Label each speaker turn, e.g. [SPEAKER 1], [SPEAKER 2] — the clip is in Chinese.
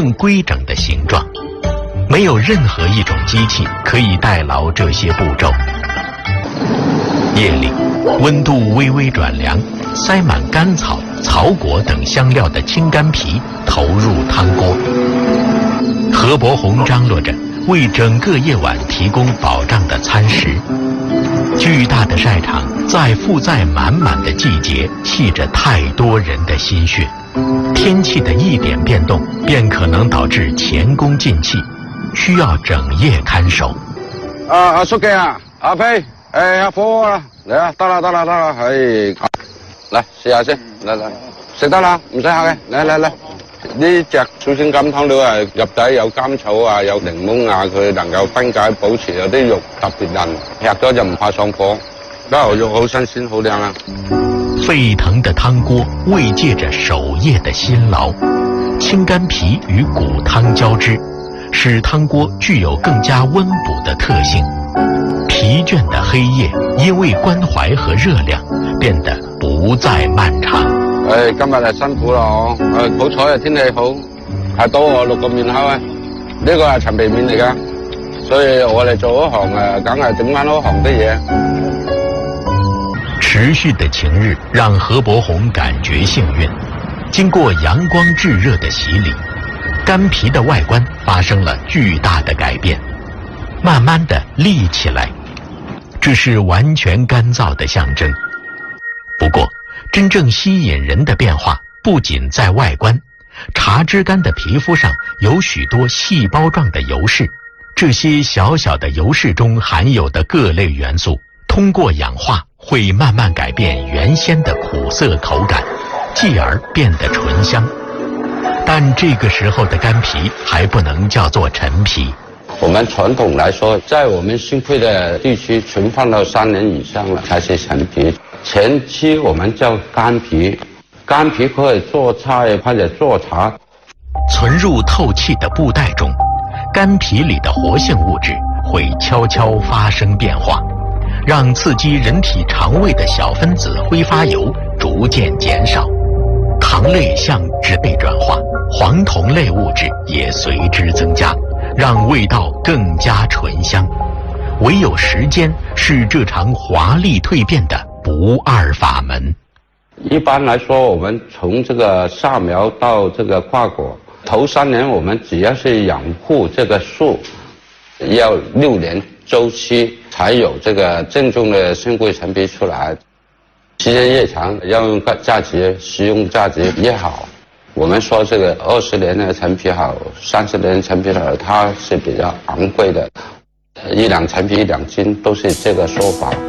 [SPEAKER 1] 更规整的形状。没有任何一种机器可以代劳这些步骤。夜里，温度微微转凉，塞满甘草、草果等香料的青干皮投入汤锅。何伯宏张罗着为整个夜晚提供保障的餐食。巨大的晒场在负载满满的季节系着太多人的心血，天气的一点变动便可能导致前功尽弃，需要整夜看守。
[SPEAKER 2] 阿书記啊，阿飛，阿火啊，嚟啊，得啦，係，嚟試下先，嚟，食得啦，唔使客嘅，嚟。呢隻小清甘湯料係入底有甘草啊，有檸檬啊，佢能夠分解保持，有啲肉特別韌，吃咗就唔怕上火。嗰牛肉好新鮮好靚啊！
[SPEAKER 1] 沸騰的湯鍋慰藉着守夜的辛勞，青干皮與骨湯交織，使湯鍋具有更加溫補的特性。疲倦的黑夜因為關懷和熱量變得不再漫長。
[SPEAKER 2] 今日係辛苦啦好彩啊天氣好，係多我6個面口啊，呢個係陳皮面嚟噶，所以我哋做嗰行梗係整翻嗰行的嘢。
[SPEAKER 1] 持續的晴日讓何伯宏感覺幸運，經過陽光炙熱的洗禮，乾皮的外觀發生了巨大的改變，慢慢的立起來，這是完全乾燥的象徵。不過真正吸引人的變化不僅在外觀，茶枝乾的皮膚上有許多細胞狀的油室，這些小小的油室中含有的各類元素，通過氧化會慢慢改變原先的苦澀口感，繼而變得醇香。但這個時候的乾皮還不能叫做陳皮。
[SPEAKER 2] 我們傳統來說，在我們新會的地區存放到3年以上了才是陳皮。前期我們叫乾皮，乾皮可以做菜或者做茶。
[SPEAKER 1] 存入透氣的布袋中，乾皮裡的活性物質會悄悄發生變化，讓刺激人體腸胃的小分子揮發油逐漸減少，糖類向脂被轉化，黃酮類物質也隨之增加，讓味道更加醇香。唯有時間是這場華麗蛻變的不二法門。
[SPEAKER 2] 一般來說，我們從這個夏苗到這個掛果，頭3年我們只要是養護這個樹，要6年周期才有這個正宗的新會陳皮出來。時間越長，要用價值、食用價值越好。我們說這個20年的陳皮好，30年陳皮好，它是比較昂貴的，1兩陳皮1兩斤都是這個說法。